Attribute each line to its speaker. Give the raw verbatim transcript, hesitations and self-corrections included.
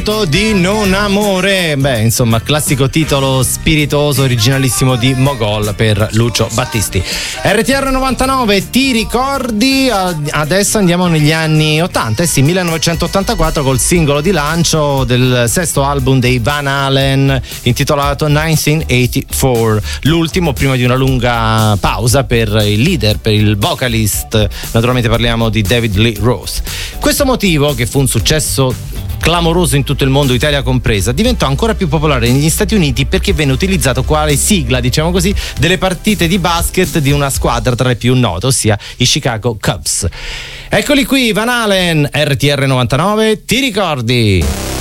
Speaker 1: Di Non Amore, beh insomma classico titolo spiritoso originalissimo di Mogol per Lucio Battisti. R T R novantanove, ti ricordi? Adesso andiamo negli anni ottanta, eh sì, millenovecentottantaquattro, col singolo di lancio del sesto album dei Van Halen intitolato millenovecentoottantaquattro, l'ultimo prima di una lunga pausa per il leader, per il vocalist, naturalmente parliamo di David Lee Roth. Questo motivo, che fu un successo clamoroso in tutto il mondo, Italia compresa, diventò ancora più popolare negli Stati Uniti perché venne utilizzato quale sigla, diciamo così, delle partite di basket di una squadra tra le più note, ossia i Chicago Cubs. Eccoli qui, Van Halen, R T R novantanove, ti ricordi?